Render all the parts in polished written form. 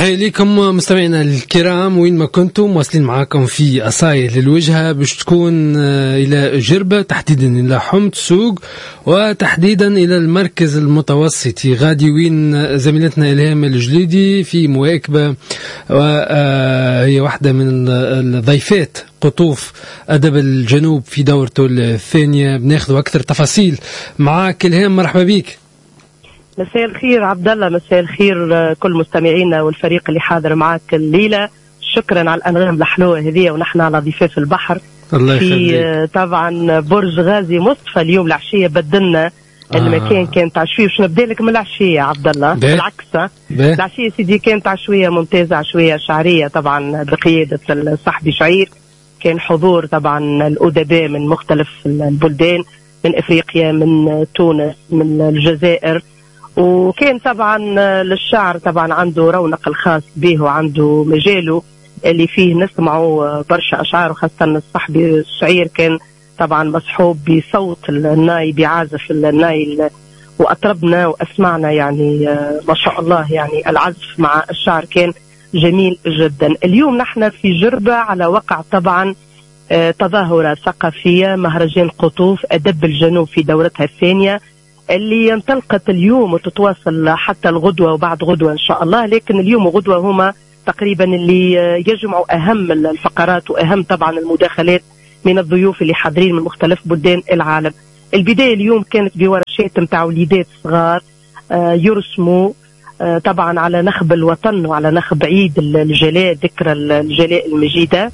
تحية لكم مستمعينا الكرام وين ما كنتم، واصلين معاكم في أصايل للوجهة باش تكون إلى جربة، تحديدا إلى حمد سوق، وتحديدا إلى المركز المتوسطي غادي وين زميلتنا إلهام الجليدي في مواكبة، وهي واحدة من الضيفات قطوف أدب الجنوب في دورته الثانية. بناخذ أكثر تفاصيل معاك إلهام، مرحبا بك. مساء الخير عبد الله، مساء الخير كل مستمعينا والفريق اللي حاضر معك الليله. شكرا على الانغام الحلوه هذه ونحن على ضفاف البحر. الله في طبعا برج غازي مصطفى. اليوم العشيه بدلنا المكان، كانت عشويه باش نبدا لك من العشيه عبد الله، بالعكس العشيه سيدي كانت عشويه ممتازه، عشويه شعريه طبعا بقياده الصحفي شعير. كان حضور طبعا الادباء من مختلف البلدان، من افريقيا، من تونس، من الجزائر. وكان طبعا للشعر طبعا عنده رونق الخاص به وعنده مجاله اللي فيه نسمعوا برشا أشعار، وخاصة الصحفي الشعير كان طبعا مصحوب بصوت الناي، بعازف الناي، وأطربنا وأسمعنا يعني ما شاء الله. يعني العزف مع الشعر كان جميل جدا. اليوم نحن في جربة على وقع طبعا تظاهرة ثقافية، مهرجان قطوف أدب الجنوب في دورتها الثانية، اللي انطلقت اليوم وتتواصل حتى الغدوة وبعد غدوة إن شاء الله. لكن اليوم وغدوة هما تقريبا اللي يجمعوا أهم الفقرات وأهم طبعا المداخلات من الضيوف اللي حاضرين من مختلف بلدان العالم. البداية اليوم كانت بورشات متاع وليدات صغار يرسموا طبعا على نخب الوطن وعلى نخب عيد الجلاء، ذكرى الجلاء المجيدة.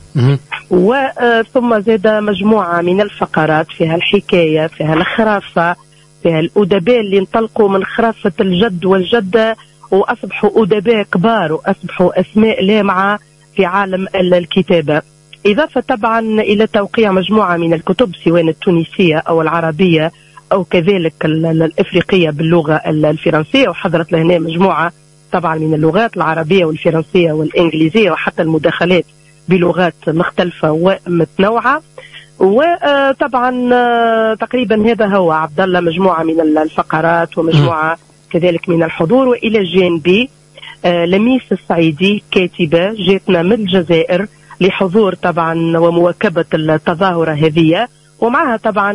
وثم زاد مجموعة من الفقرات فيها الحكاية، فيها الخرافة، فيها الأدباء اللي انطلقوا من خرافة الجد والجدة وأصبحوا أدباء كبار وأصبحوا أسماء لامعة في عالم الكتابة. إضافة طبعا إلى توقيع مجموعة من الكتب سواء التونسية أو العربية أو كذلك الإفريقية باللغة الفرنسية، وحضرت لهنا مجموعة طبعا من اللغات العربية والفرنسية والإنجليزية، وحتى المداخلات بلغات مختلفة ومتنوعة. وطبعا تقريبا هذا هو عبد الله، مجموعة من الفقرات ومجموعة كذلك من الحضور. وإلى جانبي لميس الصعيدي كاتبة جاتنا من الجزائر لحضور طبعا ومواكبة التظاهرة هذه، ومعها طبعا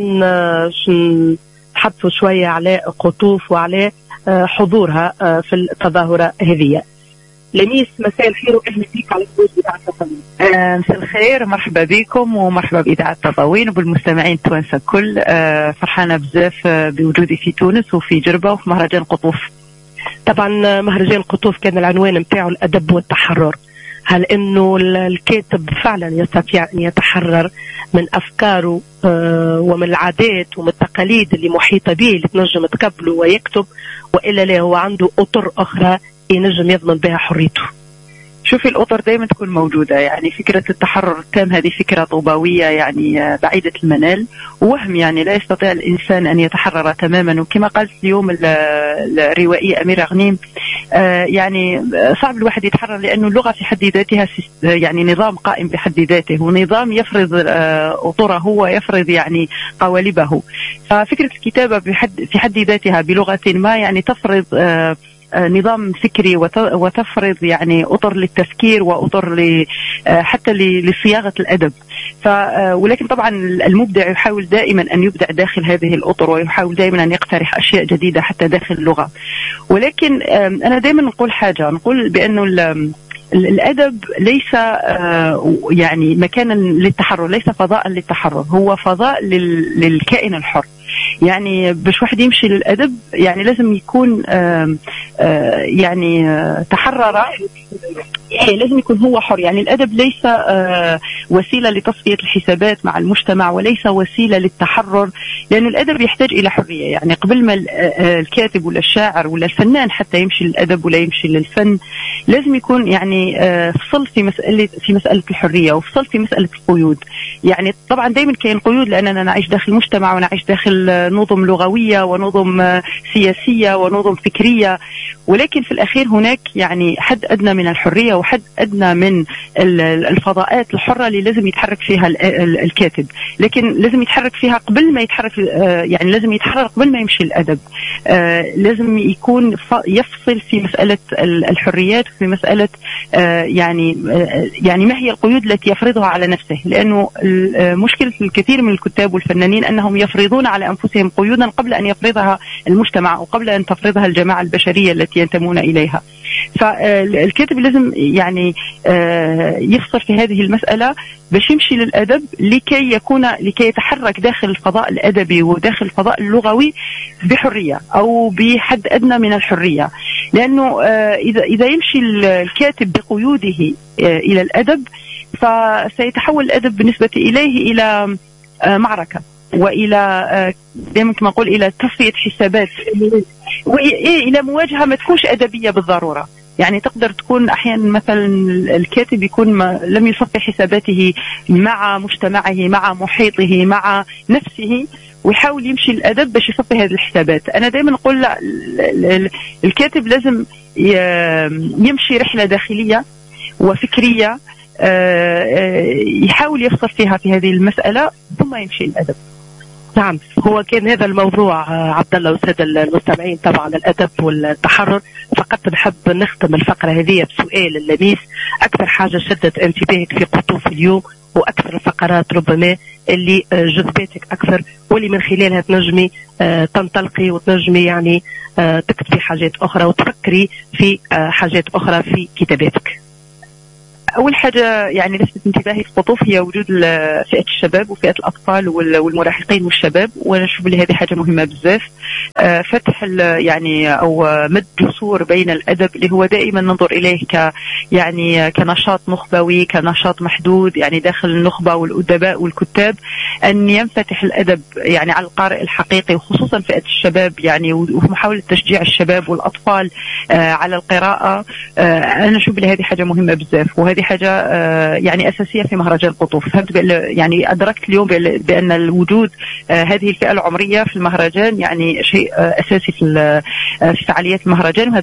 نحدثوا شوية على قطوف وعلى حضورها في التظاهرة هذه. لميس مساء الخير واهلا بك على البوز بتاع التطاوين. مساء الخير، مرحبا بكم ومرحبا بإذاعة التطاوين وبالمستمعين التوانسة الكل. فرحانة بزاف بوجودي في تونس وفي جربة وفي مهرجان قطوف. طبعا مهرجان قطوف كان العنوان متاعه الأدب والتحرر. هل انه الكاتب فعلا يستطيع ان يتحرر من افكاره ومن العادات ومن التقاليد اللي محيطه به اللي تنجم تقبله ويكتب، والا لا هو عنده اطر اخرى ينجم يضمن بها حريته؟ شوفي، الأطر دائما تكون موجودة. يعني فكرة التحرر التام هذه فكرة طوباوية يعني بعيدة المنال، وهم يعني لا يستطيع الإنسان أن يتحرر تماما. وكما قالت اليوم الروائية أميرة غنيم، يعني صعب الواحد يتحرر، لأنه اللغة في حد ذاتها يعني نظام قائم بحد ذاته، ونظام يفرض أطره ويفرض يعني قوالبه. ففكرة الكتابة في حد ذاتها بلغة ما يعني تفرض نظام فكري وتفرض يعني أطر للتفكير وأطر حتى لصياغة الأدب. ولكن طبعا المبدع يحاول دائما أن يبدع داخل هذه الأطر، ويحاول دائما أن يقترح أشياء جديدة حتى داخل اللغة. ولكن أنا دائما نقول بأنه الأدب ليس يعني مكانا للتحرر، ليس فضاء للتحرر، هو فضاء للكائن الحر. يعني باش واحد يمشي للأدب يعني لازم يكون يعني تحرر، لازم يكون هو حر. يعني الأدب ليس وسيلة لتصفية الحسابات مع المجتمع، وليس وسيلة للتحرر، لأن الأدب يحتاج إلى حرية. يعني قبل ما الكاتب ولا الشاعر ولا الفنان حتى يمشي للأدب ولا يمشي للفن، لازم يكون يعني فصل في مسألة الحرية، وفصل في مسألة القيود. يعني طبعا دائما كاين قيود، لأننا نعيش داخل مجتمع ونعيش داخل نظم لغوية ونظم سياسية ونظم فكرية، ولكن في الأخير هناك يعني حد أدنى من الحرية وحد أدنى من الفضاءات الحرة اللي لازم يتحرك فيها الكاتب. لكن لازم يتحرك فيها قبل ما يتحرك، يعني لازم يتحرك قبل ما يمشي الأدب. لازم يكون يفصل في مسألة الحريات في مسألة يعني ما هي القيود التي يفرضها على نفسه، لأنه مشكلة الكثير من الكتاب والفنانين أنهم يفرضون على أنفسهم قيودا قبل أن يفرضها المجتمع أو قبل أن تفرضها الجماعة البشرية التي ينتمون إليها. فالكاتب لازم يعني يفصل في هذه المسألة باش يمشي للأدب لكي يتحرك داخل الفضاء الأدبي وداخل الفضاء اللغوي بحرية أو بحد أدنى من الحرية. لأنه إذا يمشي الكاتب بقيوده إلى الأدب فسيتحول الأدب بالنسبة إليه إلى معركة وإلى دائما كما نقول إلى تصفية حسابات وإلى مواجهة ما تكونش أدبية بالضرورة. يعني تقدر تكون أحيانا مثلا الكاتب يكون لم يصفي حساباته مع مجتمعه مع محيطه مع نفسه ويحاول يمشي الأدب باش يصفي هذه الحسابات. أنا دائما نقول لا، الكاتب لازم يمشي رحلة داخلية وفكرية يحاول يفصل فيها في هذه المسألة ثم يمشي الأدب. نعم، هو كان هذا الموضوع عبد الله والسادة المستمعين طبعا الأدب والتحرر. فقط نحب نختم الفقرة هذه بسؤال اللميس: أكثر حاجة شدت انتباهك في قطوف اليوم وأكثر الفقرات ربما اللي جذبتك أكثر واللي من خلالها تنجمي تنطلقي وتنجمي يعني تكتبي حاجات أخرى وتفكري في حاجات أخرى في كتاباتك؟ أول حاجة يعني لفتت انتباهي في قطوف هي وجود فئة الشباب وفئة الأطفال والمراهقين والشباب، وأنا أشوف لي هذه حاجة مهمة بزاف. فتح يعني أو مد جسور بين الأدب اللي هو دائما ننظر إليه يعني كنشاط نخبوي كنشاط محدود يعني داخل النخبة والأدباء والكتاب، أن ينفتح الأدب يعني على القارئ الحقيقي وخصوصا فئة الشباب يعني ومحاولة تشجيع الشباب والأطفال على القراءة. أنا أشوف لي هذه حاجة مهمة بزاف، وهذه حاجة يعني أساسية في مهرجان قطوف. فهمت يعني أدركت اليوم بأن الوجود هذه الفئة العمرية في المهرجان يعني شيء أساسي في فعاليات المهرجان.